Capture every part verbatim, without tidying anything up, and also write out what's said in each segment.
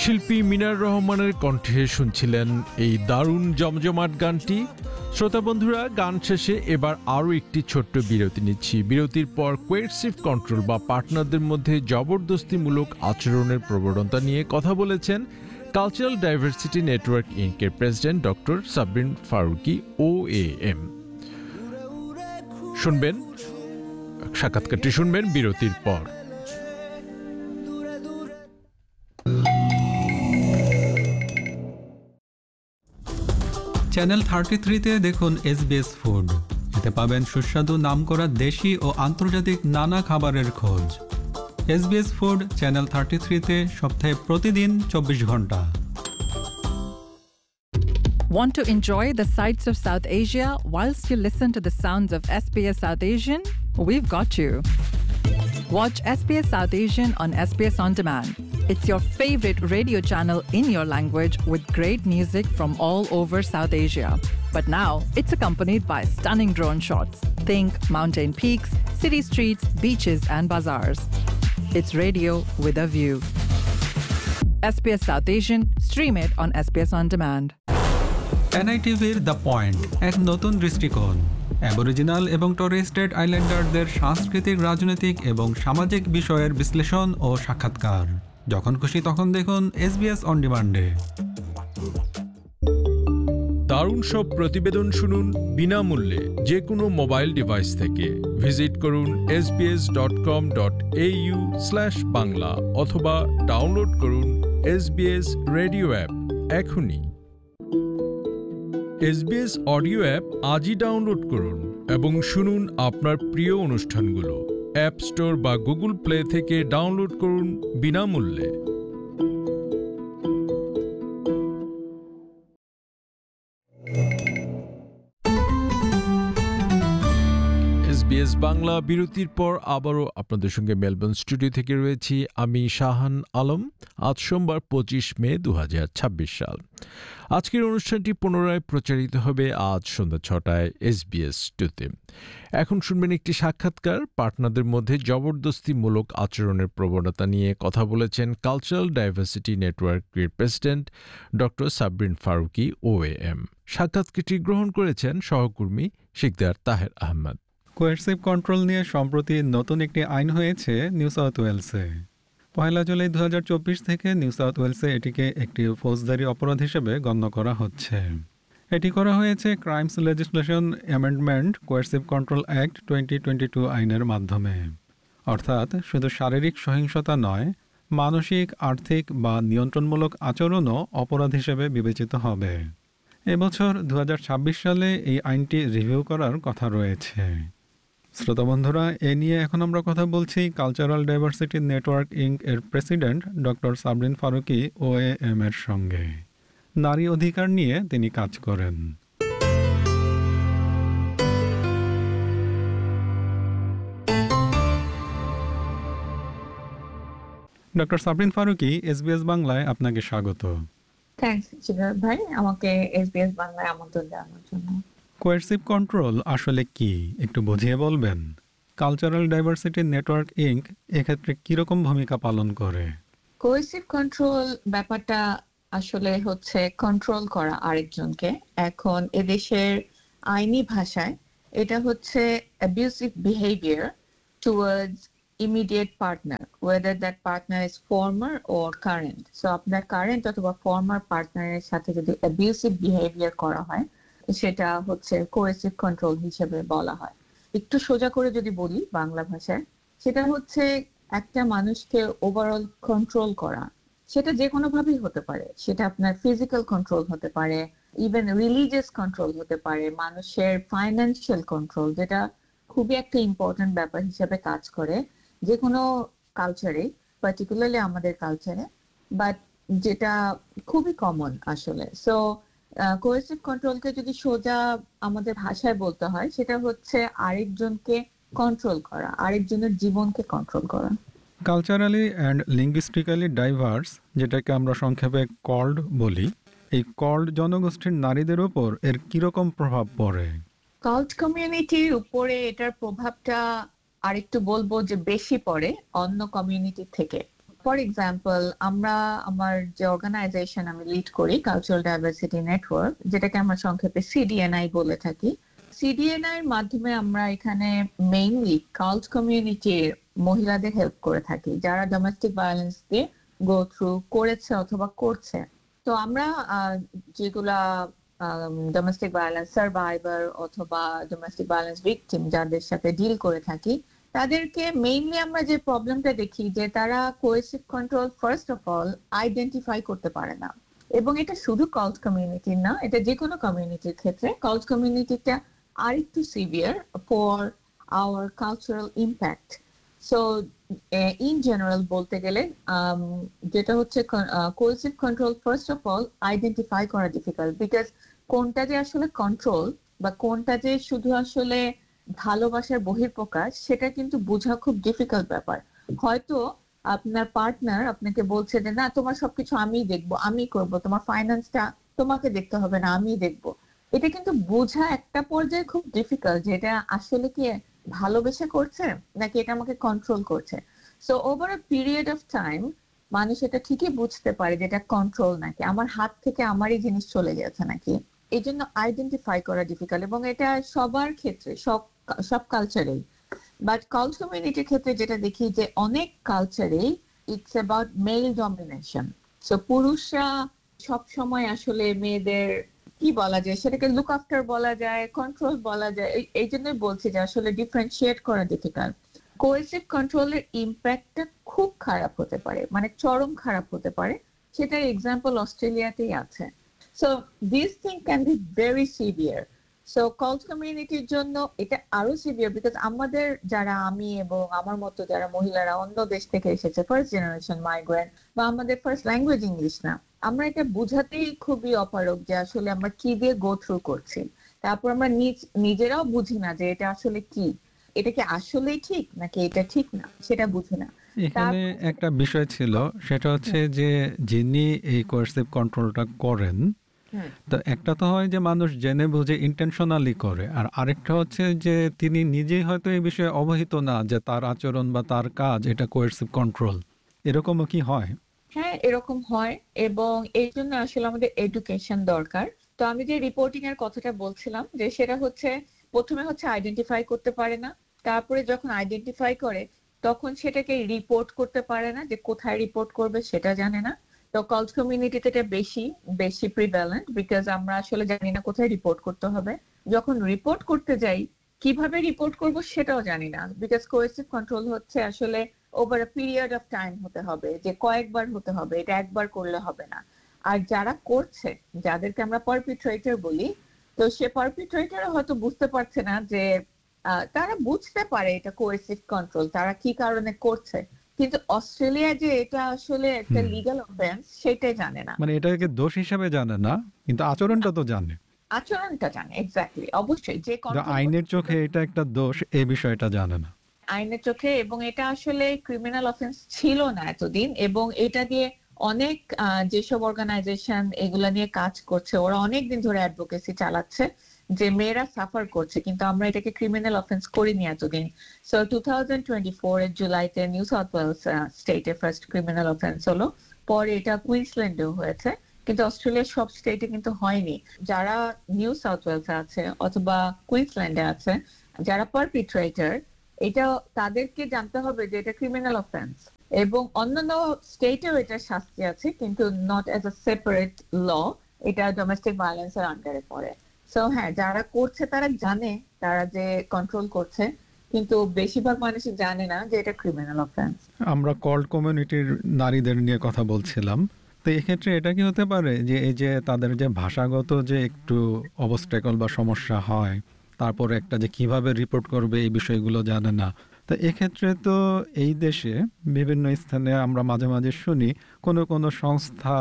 শিল্পী মিনার রহমানের কণ্ঠে শুনছিলেন এই দারুণ জমজমাট গানটি। শ্রোতা বন্ধুরা, গান শেষে এবার আরও একটি ছোট্ট বিরতি নিচ্ছি। বিরতির পর কোয়েরসিভ কন্ট্রোল বা পার্টনারদের মধ্যে জবরদস্তিমূলক আচরণের প্রবণতা নিয়ে কথা বলেছেন cultural diversity network ইনকের president doctor Sabrin Farooki O A M. শুনবেন সাক্ষাৎকারটি শুনবেন বিরতির পর। চ্যানেল থার্টি থ্রিতে দেখুন এসবিএস ফুড। এতে পাবেন সুস্বাদু নামকরা দেশি ও আন্তর্জাতিক নানা খাবারের খোঁজ। এসবিএস ফুড চ্যানেল থার্টি থ্রিতে সপ্তাহে প্রতিদিন চব্বিশ ঘন্টা। Want to enjoy the sights of South Asia whilst you listen to the sounds of S B S South Asian? We've got you. Watch S B S South Asian on S B S On Demand. It's your favorite radio channel in your language with great music from all over South Asia. But now, it's accompanied by stunning drone shots. Think mountain peaks, city streets, beaches and bazaars. It's radio with a view. S B S South Asian, stream it on S B S On Demand. এনআইটিভির the point, এক নতুন দৃষ্টিকোণ। Aboriginal এবং Torres straight আইল্যান্ডারদের সাংস্কৃতিক, রাজনৈতিক এবং সামাজিক বিষয়ের বিশ্লেষণ ও সাক্ষাৎকার। যখন খুশি তখন দেখুন এসবিএস অন ডিমান্ডে। দারুণ সব প্রতিবেদন শুনুন বিনামূল্যে যে কোনো মোবাইল ডিভাইস থেকে। ভিজিট করুন S B S dot com dot A you slash Bangla অথবা ডাউনলোড করুন এসবিএস রেডিও অ্যাপ এখনই। এসবিএস অডিও অ্যাপ আজই ডাউনলোড করুন এবং শুনুন আপনার প্রিয় অনুষ্ঠানগুলো। অ্যাপ স্টোর বা গুগল প্লে থেকে ডাউনলোড করুন বিনামূল্যে। এসবিএস বাংলা বিরতির পর আবারও আপনাদের সঙ্গে মেলবোর্ন স্টুডিও থেকে রয়েছি আমি শাহান আলম। আজ সোমবার পঁচিশ মে দু হাজার ছাব্বিশ সাল। আজকের অনুষ্ঠানটি পুনরায় প্রচারিত হবে আজ সন্ধ্যা ছটায় এসবিএস টুতে। এখন শুনবেন একটি সাক্ষাৎকার। পার্টনারদের মধ্যে জবরদস্তিমূলক আচরণের প্রবণতা নিয়ে কথা বলেছেন কালচারাল ডাইভার্সিটি নেটওয়ার্কের president doctor Sabrin Farooki O A M. সাক্ষাৎকারটি গ্রহণ করেছেন সহকর্মী শিকদার তাহের আহমদ। কোয়েরসিভ কন্ট্রোল নিয়ে সম্প্রতি নতুন একটি আইন হয়েছে নিউ সাউথ ওয়েলসে। পয়লা জুলাই দু হাজার চব্বিশ থেকে নিউ সাউথ ওয়েলসে এটিকে একটি ফৌজদারি অপরাধ হিসেবে গণ্য করা হচ্ছে। এটি করা হয়েছে crimes legislation amendment কোয়েরসিভ control act twenty twenty two আইনের মাধ্যমে। অর্থাৎ শুধু শারীরিক সহিংসতা নয়, মানসিক, আর্থিক বা নিয়ন্ত্রণমূলক আচরণও অপরাধ হিসেবে বিবেচিত হবে। এবছর দু হাজার ছাব্বিশ সালে এই আইনটি রিভিউ করার কথা রয়েছে। শ্রোতা বন্ধুরা, এ নিয়ে এখন আমরা কথা বলছি কালচারাল ডাইভার্সিটি নেটওয়ার্ক ইনক এর president doctor Sabrin Farooki O A M এর সঙ্গে। নারী অধিকার নিয়ে তিনি কাজ করেন। ডক্টর সাবরিন ফারুকী, এসবিএস বাংলায় আপনাকে স্বাগত। থ্যাঙ্কস জিগার ভাই, আমাকে এসবিএস বাংলায় আমন্ত্রণ দেওয়ার জন্য। কোয়েরসিভ কন্ট্রোল আসলে কি একটু বুঝিয়ে বলবেন? কালচারাল ডাইভার্সিটি নেটওয়ার্ক ইনক এক্ষেত্রে কিরকম ভূমিকা পালন করে? কোয়েরসিভ কন্ট্রোল ব্যাপারটা আসলে হচ্ছে কন্ট্রোল করা আরেকজনকে। এখন এদেশের আইনি ভাষায় এটা হচ্ছে abusive behaviour towards immediate partner, whether that partner is former or current. So আপনার কারেন্ট অথবা ফর্মার পার্টনারের সাথে যদি অ্যাবিউসিভ বিহেভিয়ার করা হয়, সেটা হচ্ছে কোয়েরসিভ কন্ট্রোল হিসেবে বলা হয়। একটু সোজা করে যদি বলি বাংলা ভাষায়, সেটা হচ্ছে একটা মানুষকে ওভারঅল কন্ট্রোল করা। সেটা যে কোনো ভাবেই হতে পারে। সেটা আপনার ফিজিক্যাল কন্ট্রোল হতে পারে, ইভেন রিলিজিয়াস কন্ট্রোল হতে পারে, মানুষের ফাইন্যান্সিয়াল কন্ট্রোল, যেটা খুবই একটা ইম্পর্টেন্ট ব্যাপার হিসেবে কাজ করে যে কোনো কালচারে, পার্টিকুলারলি আমাদের কালচারে, বাট যেটা খুবই কমন আসলে। সো কোয়েরসিভ কন্ট্রোলকে যদি সোজা আমাদের ভাষায় বলতে হয়, সেটা হচ্ছে আরেকজনকে কন্ট্রোল করা, আরেকজনের জীবনকে কন্ট্রোল করা। কালচারালি অ্যান্ড লিঙ্গুইস্টিক্যালি ডাইভার্স, যেটাকে আমরা সংক্ষেপে কল্ড বলি, এই কল্ড জনগোষ্ঠীর নারীদের উপর এর কিরকম প্রভাব পড়ে? কাল্ট কমিউনিটির উপরে এটার প্রভাবটা আরেকটু বলবো যে বেশি পড়ে অন্য কমিউনিটি থেকে। ফর এক্সাম্পল, আমরা আমার যে অর্গানাইজেশন আমি লিড করি, কালচারাল ডাইভার্সিটি নেটওয়ার্ক, যেটাকে আমরা সংক্ষেপে সিডিএনআই বলে থাকি, সিডিএনআই এর মাধ্যমে আমরা এখানে মেইনলি কাল্ট কমিউনিটির মহিলাদের হেল্প করে থাকি, যারা ডোমেস্টিক ভায়োলেন্স দিয়ে গো থ্রু করেছে অথবা করছে। তো আমরা আহ, যেগুলা ডোমেস্টিক ভায়োলেন্স সার্ভাইভার অথবা ডোমেস্টিক ভায়োলেন্স ভিকটিম যাদের সাথে ডিল করে থাকি, তাদেরকে মেইনলি আমরা যে প্রবলেমটা দেখি যে তারা cohesive control first of all identify করতে পারে না। এবং এটা শুধু কাল্ট কমিউনিটির না, এটা যে কোনো কমিউনিটির ক্ষেত্রে। কাল্ট কমিউনিটিটা আরেকটু severe for our cultural impact. So in general বলতে গেলে um, যেটা হচ্ছে cohesive control first of all identify করা ডিফিকাল্ট, বিকজ কোনটা যে আসলে কন্ট্রোল বা কোনটা যে শুধু আসলে ভালোবাসার বহিঃপ্রকাশ, সেটা কিন্তু বোঝা খুব ডিফিকাল্ট ব্যাপার। হয়তো আপনার পার্টনার আপনাকে বলছে যে না, তোমার সবকিছু আমি দেখবো, আমি করব, তোমার ফাইন্যান্সটা তোমাকে দেখতে হবে না, আমি দেখবো। এটা কিন্তু বোঝা একটা পর্যায়ে খুব ডিফিকাল্ট যে এটা আসলে কি ভালোবেসে করছে নাকি এটা আমাকে কন্ট্রোল করছে। So over a period of time মানুষ এটা ঠিকই বুঝতে পারে যে এটা কন্ট্রোল নাকি আমার হাত থেকে আমারই জিনিস চলে গেছে নাকি। এই জন্য আইডেন্টিফাই করা ডিফিকাল্ট, এবং এটা সবার ক্ষেত্রে, সব সব কালচারেই। বাট কাল্ট কমিউনিটির ক্ষেত্রে যেটা দেখি যে অনেক কালচারেই it's about mail domination. So পুরুষরা সব সময় আসলে মেয়েদের কি বলা যায়, সেটাকে লুক আফটার বলা যায়, কন্ট্রোল বলা যায়। এই- এই জন্যই বলছি যে আসলে ডিফারেন্সিয়েট করা ডিফিকাল্ট। কোয়েসিভ কন্ট্রোলের ইম্প্যাক্টটা খুব খারাপ হতে পারে, মানে চরম খারাপ হতে পারে। সেটার এক্সাম্পল অস্ট্রেলিয়াতেই আছে। So this thing can be very severe. So cult কমিউনিটির জন্য এটা আরো সিভিয়ার, বিকজ আমাদের যারা, আমি এবং আমার মতো যারা মহিলারা অন্য দেশ থেকে এসেছে, ফার্স্ট জেনারেশন মাইগ্রেন্ট, বা আমাদের ফার্স্ট ল্যাঙ্গুয়েজ ইংলিশ না, আমরা এটা বুঝাতেই খুবই অপারগ যে আসলে আমরা কি দিয়ে গো থ্রু করছি। তারপর আমরা নিজ নিজেরাও বুঝি না যে এটা আসলে কি, এটা কি আসলেই ঠিক নাকি এটা ঠিক না, সেটা বুঝি না। এখানে তারপর- একটা বিষয় ছিল, সেটা হচ্ছে যে যিনি এই কোয়ার্সিভ কন্ট্রোলটা করেন, হুম, তো একটা তো হয় যে মানুষ জেনে বুঝে ইন্টেনশনালি করে, আর আরেকটা হচ্ছে যে তিনি নিজেই হয়তো এই বিষয়ে অবহিত না যে তার আচরণ বা তার কাজ এটা কোয়ার্সিভ কন্ট্রোল। এরকমও কি হয়? হ্যাঁ, এরকম হয়, এবং এই জন্য আসলে আমাদের এডুকেশন দরকার। তো আমি যে রিপোর্টিং এর কথাটা বলছিলাম, যে সেটা হচ্ছে প্রথমে হচ্ছে আইডেন্টিফাই করতে পারে না, তারপরে যখন আইডেন্টিফাই করে তখন সেটাকে রিপোর্ট করতে পারে না, যে কোথায় রিপোর্ট করবে সেটা জানে না। তো কাল্ট কমিউনিটিতে এটা বেশি বেশি প্রিভ্যালেন্ট, বিকজ আমরা আসলে জানি না কোথায় রিপোর্ট করতে হবে। যখন রিপোর্ট করতে যাই, কিভাবে রিপোর্ট করব সেটাও জানি না, বিকজ কোয়েসিভ কন্ট্রোল হচ্ছে আসলে over a period of time হতে হবে, যে কয়েকবার হতে হবে, এটা একবার করলে হবে না। আর যারা করছে, যাদেরকে আমরা পারপিট্রেটর বলি, তো সে পারপিট্রেটর হয়তো বুঝতে পারছে না যে আহ, তারা বুঝতে পারে এটা কোয়েসিভ কন্ট্রোল, তারা কি কারণে করছে, কিন্তু অস্ট্রেলিয়া যে এটা আসলে একটা হুম। লিগ্যাল অফেন্স সেটাই জানে না। মানে এটাকে দোষ হিসাবে জানে না, কিন্তু আচরণটা তো জানে। আচরণটা জানে, এক্স্যাক্টলি, অবশ্যই যে কিন্তু কন্ট্রোল আইনের চোখে এটা একটা দোষ, এই বিষয়টা জানে না। আইনের চোখে, এবং এটা আসলে ক্রিমিনাল অফেন্স ছিল না এতদিন, এবং এটা দিয়ে অনেক আহ, যেসব অর্গানাইজেশন এগুলা নিয়ে কাজ করছে, ওরা অনেক দিন ধরে অ্যাডভোকেসি চালাচ্ছে যে মেয়েরা সাফার করছে, কিন্তু আমরা এটাকে ক্রিমিনাল অফেন্স করিনি এতদিন। So two thousand twenty four এর জুলাইতে নিউ সাউথ ওয়েলস স্টেটে ফার্স্ট ক্রিমিনাল অফেন্স হলো, পরে এটা কুইন্সল্যান্ডেও হয়েছে, কিন্তু অস্ট্রেলিয়ার সব স্টেটে কিন্তু হয়নি। যারা নিউ সাউথ ওয়েলসে আছে অথবা কুইন্সল্যান্ডে আছে, যারা পারপিট্রেটর, এটা তাদেরকে জানতে হবে যে এটা ক্রিমিনাল অফেন্স, এবং অন্যান্য স্টেটেও এটা শাস্তি আছে, কিন্তু নট অ্যাজ আ সেপারেট ল, এটা ডোমেস্টিক ভায়োলেন্সের আন্ডারে পড়ে। সো হ্যাঁ, যারা করছে তারা জানে তারা যে কন্ট্রোল করছে, কিন্তু বেশিরভাগ মানুষই জানে না যে এটা ক্রিমিনাল অফেন্স। আমরা কল্ট কমিউনিটির নারীদের নিয়ে কথা বলছিলাম, তো এক্ষেত্রে এটা কি হতে পারে যে এই যে তাদের যে ভাষাগত যে একটু অবস্ট্যাকল বা সমস্যা হয়, তারপর একটা যে কিভাবে রিপোর্ট করবে এই বিষয়গুলো জানে না, তো এক্ষেত্রে তো এই দেশে বিভিন্ন স্থানে আমরা মাঝে মাঝে শুনি কোনো কোনো সংস্থা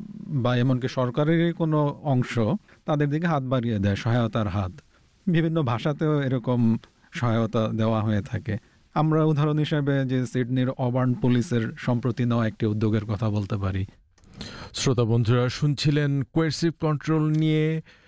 বা এমনকি সরকারেরই কোনো অংশ তাদের দিকে হাত বাড়িয়ে দেয়, সহায়তার হাত। বিভিন্ন ভাষাতেও এরকম সহায়তা দেওয়া হয়ে থাকে। আমরা উদাহরণ হিসেবে যে সিডনির অবার্ন পুলিশের সম্প্রতি নেওয়া একটি উদ্যোগের কথা বলতে পারি। শ্রোতা বন্ধুরা, শুনছিলেন কোয়েসিভ কন্ট্রোল নিয়ে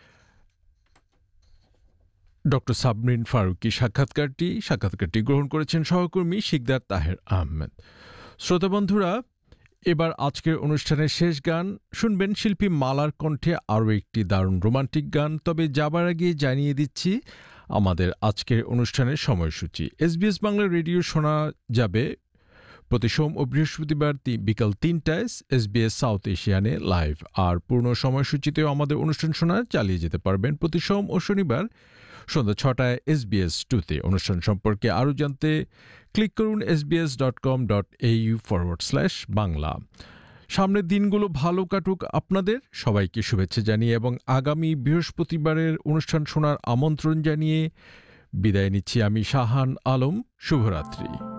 ডক্টর সাবরিন ফারুকী সাক্ষাৎকারটি সাক্ষাৎকারটি গ্রহণ করেছেন সহকর্মী শিকদার তাহের আহমেদ। শ্রোতা বন্ধুরা, এবার আজকের অনুষ্ঠানের শেষ গান শুনবেন শিল্পী মালার কণ্ঠে আরও একটি দারুণ রোমান্টিক গান। তবে যাবার আগে জানিয়ে দিচ্ছি আমাদের আজকের অনুষ্ঠানের সময়সূচি। এসবিএস বাংলা রেডিও শোনা যাবে প্রতি সোম ও বৃহস্পতিবার বিকাল তিনটায় এসবিএস সাউথ এশিয়ানে লাইভ। আর পূর্ণ সময়সূচিতেও আমাদের অনুষ্ঠান শোনা চালিয়ে যেতে পারবেন প্রতি সোম ও শনিবার সন্ধ্যা ছটায় এসবিএস টুতে। অনুষ্ঠান সম্পর্কে আরও জানতে ক্লিক করুন SBS dot com dot এইউ forward slash Bangla. সামনের দিনগুলো ভালো কাটুক আপনাদের, সবাইকে শুভেচ্ছা জানিয়ে এবং আগামী বৃহস্পতিবারের অনুষ্ঠান শোনার আমন্ত্রণ জানিয়ে বিদায় নিচ্ছি আমি শাহান আলম। শুভরাত্রি।